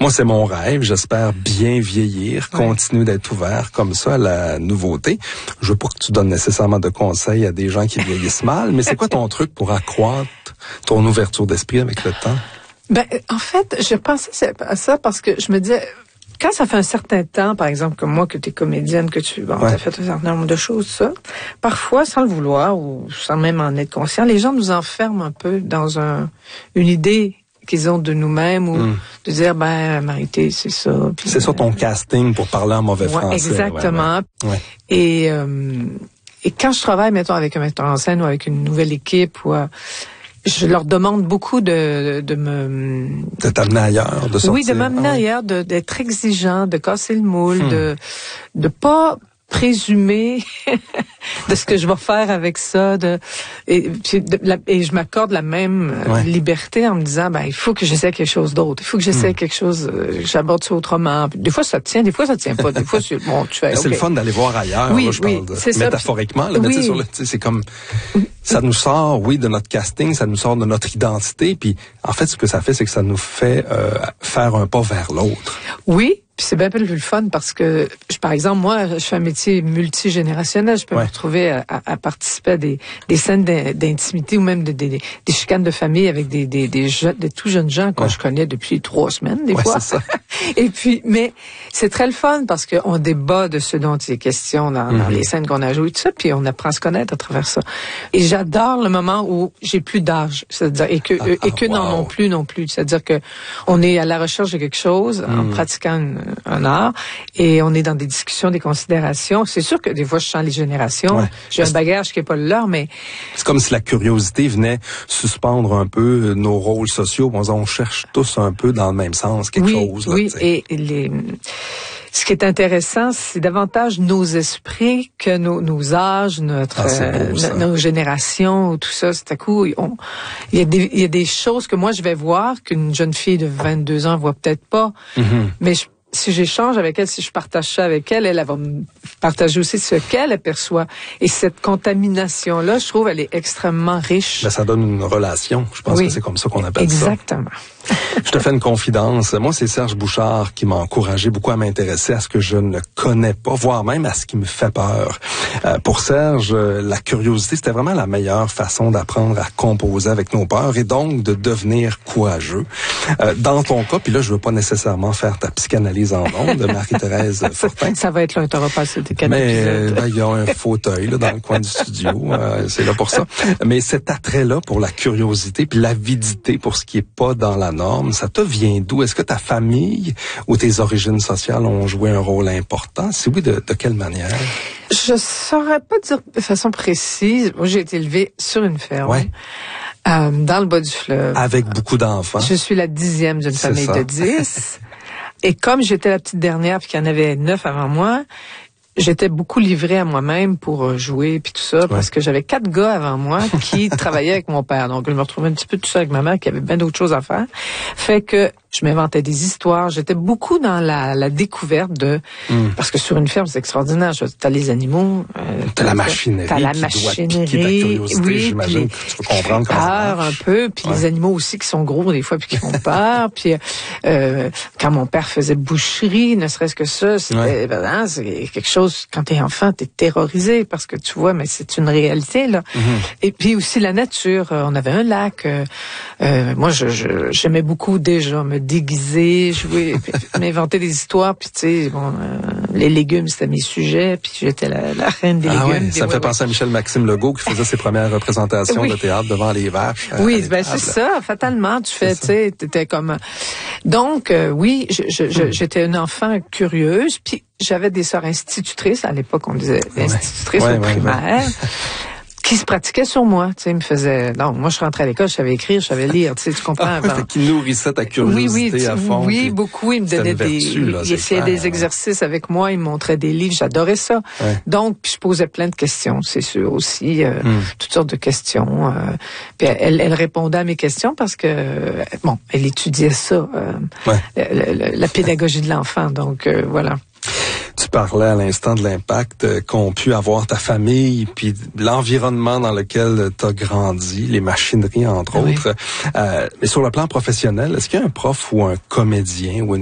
Moi, c'est mon rêve. J'espère bien vieillir, continuer d'être ouvert comme ça à la nouveauté. Je veux pas que tu donnes nécessairement de conseils à des gens qui vieillissent mal, mais c'est quoi ton truc pour accroître ton ouverture d'esprit avec le temps? En fait, je pensais à ça parce que je me disais, quand ça fait un certain temps, par exemple, comme moi, que tu es comédienne, que t'as fait un certain nombre de choses, ça, parfois, sans le vouloir ou sans même en être conscient, les gens nous enferment un peu dans une idée qu'ils ont de nous-mêmes ou de dire, Marité, c'est ça. Puis, c'est ça ton casting pour parler en mauvais français. Exactement. Ouais. Et quand je travaille, mettons, avec un metteur en scène ou avec une nouvelle équipe ou je leur demande beaucoup de t'amener ailleurs, de sortir. Oui, de m'amener ailleurs, d'être exigeant, de casser le moule, de pas présumer de ce que je vais faire avec ça, et je m'accorde la même liberté en me disant, il faut que j'essaie quelque chose d'autre, il faut que j'essaie quelque chose, j'aborde ça autrement. Des fois ça tient, des fois ça tient pas, des fois c'est bon, tu fais. C'est le fun d'aller voir ailleurs. Oui, là, je parle c'est métaphoriquement. Là, mais c'est comme ça nous sort, de notre casting, ça nous sort de notre identité, puis en fait ce que ça fait, c'est que ça nous fait faire un pas vers l'autre. Oui. Puis c'est bien plus le fun parce que, par exemple, moi, je fais un métier multigénérationnel. Je peux me retrouver à participer à des scènes d'intimité ou même des chicanes de famille avec des tout jeunes gens que je connais depuis 3 semaines, des fois. C'est ça. Et puis, mais c'est très le fun parce qu'on débat de ce dont il est question dans les scènes qu'on a jouées, tout ça, puis on apprend à se connaître à travers ça. Et j'adore le moment où j'ai plus d'âge, c'est-à-dire et que non plus, c'est-à-dire que on est à la recherche de quelque chose en pratiquant un art et on est dans des discussions, des considérations. C'est sûr que des fois je sens les générations. J'ai un bagage qui est pas le leur, mais c'est comme si la curiosité venait suspendre un peu nos rôles sociaux. On cherche tous un peu dans le même sens quelque chose. Là, et ce qui est intéressant, c'est davantage nos esprits que nos âges, nos générations, tout ça. C'est à coup, il y a des choses que moi je vais voir qu'une jeune fille de 22 ans voit peut-être pas, mais si j'échange avec elle, si je partage ça avec elle, elle va me partager aussi ce qu'elle aperçoit. Et cette contamination-là, je trouve, elle est extrêmement riche. Ça donne une relation. Je pense que c'est comme ça qu'on appelle ça. Exactement. Je te fais une confidence. Moi, c'est Serge Bouchard qui m'a encouragé beaucoup à m'intéresser à ce que je ne connais pas, voire même à ce qui me fait peur. Pour Serge, la curiosité, c'était vraiment la meilleure façon d'apprendre à composer avec nos peurs et donc de devenir courageux. Dans ton cas, puis là, je veux pas nécessairement faire ta psychanalyse en ondes de Marie-Thérèse Fortin. Ça va être là, tu n'auras pas assez de Mais il y a un fauteuil là, dans le coin du studio. C'est là pour ça. Mais cet attrait-là pour la curiosité puis l'avidité pour ce qui est pas dans la norme, ça te vient d'où? Est-ce que ta famille ou tes origines sociales ont joué un rôle important? Si oui, de quelle manière? Je saurais pas dire de façon précise. Moi, j'ai été élevée sur une ferme. Dans le bas du fleuve. Avec beaucoup d'enfants. Je suis la 10e d'une famille de 10. Et comme j'étais la petite dernière puis qu'il y en avait 9 avant moi, j'étais beaucoup livrée à moi-même pour jouer puis tout ça parce que j'avais 4 gars avant moi qui travaillaient avec mon père. Donc je me retrouvais un petit peu tout seul avec ma mère qui avait bien d'autres choses à faire. Fait que je m'inventais des histoires. J'étais beaucoup dans la découverte parce que sur une ferme, c'est extraordinaire. T'as les animaux. T'as la machinerie. T'as la machinerie. Ta curiosité, j'imagine que tu peux comprendre comment ça marche. Un peu. Puis les animaux aussi qui sont gros des fois puis qui font peur. Puis quand mon père faisait boucherie, ne serait-ce que ça, c'était c'est quelque chose. Quand t'es enfant, t'es terrorisé parce que tu vois, mais c'est une réalité là. Et puis aussi la nature. On avait un lac. Moi, j'aimais beaucoup déjà me déguiser, jouer, m'inventer des histoires, puis tu sais, les légumes, c'était mes sujets, puis j'étais la reine des légumes. Ça me fait penser à Michel-Maxime Legault qui faisait ses premières représentations de théâtre devant les vaches. C'est ça, fatalement, tu fais, tu sais, t'étais comme... Donc, j'étais une enfant curieuse, puis j'avais des sœurs institutrices, à l'époque on disait institutrices au primaire, qui se pratiquait sur moi, tu sais, il me faisait... Non, moi, je rentrais à l'école, je savais écrire, je savais lire, tu sais, tu comprends? Qui nourrissait ta curiosité à fond. Oui, beaucoup. Il me donnait il essayait des exercices avec moi, il me montrait des livres, j'adorais ça. Donc, puis je posais plein de questions, c'est sûr, aussi, toutes sortes de questions. Puis elle répondait à mes questions parce que, elle étudiait ça, la pédagogie de l'enfant, donc voilà. Tu parlais à l'instant de l'impact qu'ont pu avoir ta famille, puis l'environnement dans lequel tu as grandi, les machineries entre autres. Mais sur le plan professionnel, est-ce qu'il y a un prof ou un comédien ou une